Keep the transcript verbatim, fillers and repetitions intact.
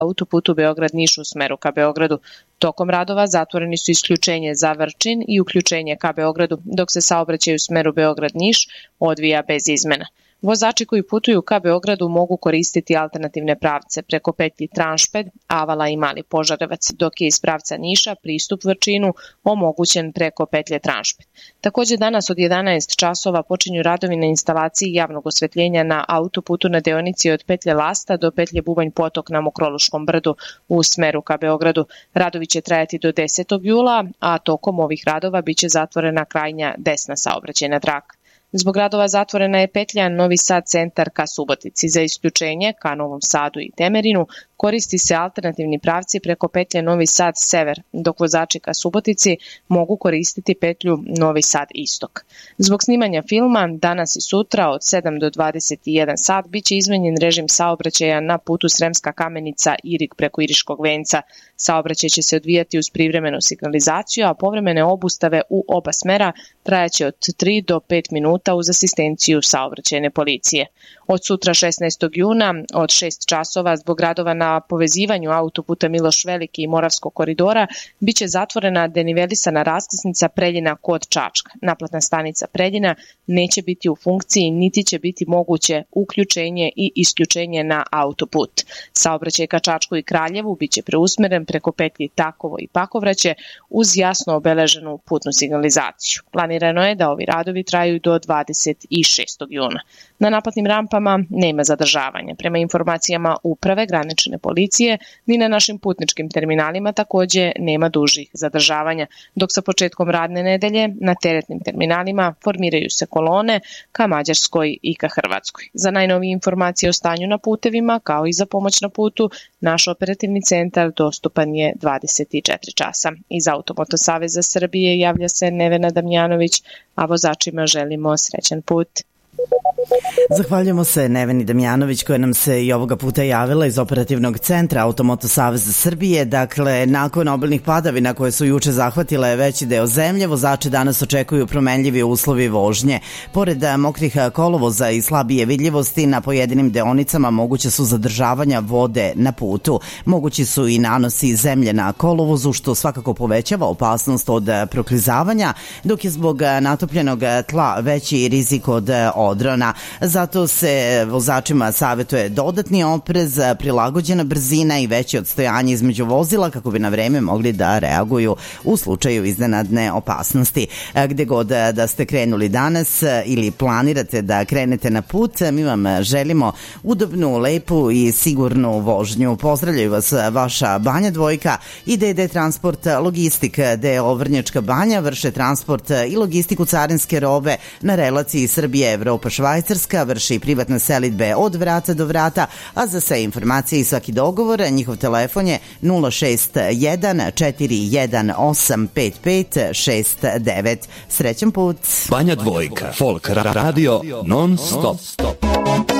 autoputu Beograd-Niš u smeru ka Beogradu. Tokom radova zatvoreni su isključenje za Vrčin i uključenje ka Beogradu, dok se saobraćaj u smeru Beograd-Niš odvija bez izmena. Vozači koji putuju ka Beogradu mogu koristiti alternativne pravce preko petlji Tranšped, Avala i Mali Požarevac, dok je iz pravca Niša pristup Vrčinu omogućen preko petlje Tranšped. Takođe danas od jedanaest časova počinju radovi na instalaciji javnog osvetljenja na autoputu na deonici od petlje Lasta do petlje Bubanj Potok na Mokroluškom brdu u smeru ka Beogradu. Radovi će trajati do desetog jula, a tokom ovih radova biće zatvorena krajnja desna saobraćajna traka. Zbog radova zatvorena je petlja Novi Sad centar ka Subotici. Za isključenje ka Novom Sadu i Temerinu koristi se alternativni pravci preko petlje Novi Sad sever, dok vozači ka Subotici mogu koristiti petlju Novi Sad istok. Zbog snimanja filma danas i sutra od sedam do dvadeset jedan sat biće izmenjen režim saobraćaja na putu Sremska Kamenica Irig preko Iriškog venca. Saobraćaj će se odvijati uz privremenu signalizaciju, a povremene obustave u oba smera trajaće od tri do pet minuta uz asistenciju saobraćajne policije. Od sutra šesnaestog juna od šest časova zbog radova na povezivanju autoputa Miloš Veliki i Moravskog koridora biće zatvorena denivelisana raskrsnica Preljina kod Čačka. Naplatna stanica Preljina neće biti u funkciji niti će biti moguće uključenje i isključenje na autoput. Saobraćaj ka Čačku i Kraljevu biće preusmeren preko petlji Takovo i Pakovraće uz jasno obeleženu putnu signalizaciju. Planirano je da ovi radovi traju do dvadeset šestog juna. Na naplatnim rampama nema zadržavanja. Prema informacijama Uprave granične policije, ni na našim putničkim terminalima takođe nema dužih zadržavanja, dok sa početkom radne nedelje na teretnim terminalima formiraju se kolone ka Mađarskoj i ka Hrvatskoj. Za najnovije informacije o stanju na putevima, kao i za pomoć na putu, naš operativni centar dostupan je dvadeset četiri časa. Iz Automoto Saveza Srbije javlja se Nevena Damjanović, a vozačima želimo srećan put. Zahvaljujemo se Neveni Damjanović koja nam se i ovoga puta javila iz operativnog centra Automoto Saveza Srbije. Dakle, nakon obilnih padavina koje su juče zahvatile veći deo zemlje, vozači danas očekuju promenljivi uslovi vožnje. Pored mokrih kolovoza i slabije vidljivosti, na pojedinim deonicama moguće su zadržavanja vode na putu. Mogući su i nanosi zemlje na kolovozu, što svakako povećava opasnost od proklizavanja, dok je zbog natopljenog tla veći rizik od odrona. Zato se vozačima savetuje dodatni oprez, prilagođena brzina i veće odstojanje između vozila kako bi na vreme mogli da reaguju u slučaju iznenadne opasnosti. Gde god da ste krenuli danas ili planirate da krenete na put, mi vam želimo udobnu, lepu i sigurnu vožnju. Pozdravljaju vas vaša Banja Dvojka i D D Transport Logistik, D O Vrnjačka Banja vrše transport i logistiku carinske robe na relaciji Srbije, Evropa, Švajcarska, vrši privatne selidbe od vrata do vrata, a za sve informacije i svaki dogovor njihov telefon je nula šest jedan četiri jedan osam pet pet šest devet. Srećan put! Banja Dvojka, folk radio non stop.